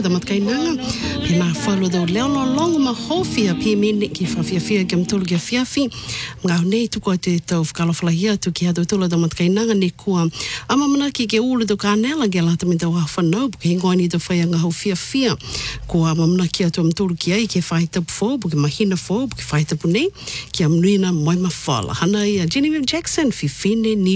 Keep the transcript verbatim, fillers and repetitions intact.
da matkainanga. Pena whalo do leo no longo ma hofia pi mene ki whawhia whia ki amtulu ki a whiawhi. Ngau nei tuko te tau whakalawhalahia tu ki hado tula da matkainanga ne kua. Ama mana ki ke ulu do kānela ke lata me tau hawhanau puke hingoa ni do whai anga hau whiawhia. Kua ama mana ki atu amtulu ki ai ke whaitapu fo, puke mahina fo, puke whaitapu nei, ki amnuina moima whala. Hana ia Genevieve Jackson, fi fine ni